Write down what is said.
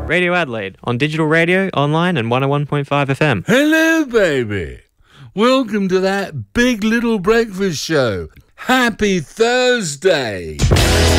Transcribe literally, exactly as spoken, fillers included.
Radio Adelaide, on digital radio, online and one oh one point five F M. Hello, baby. Welcome to that Big Little Breakfast Show. Happy Thursday.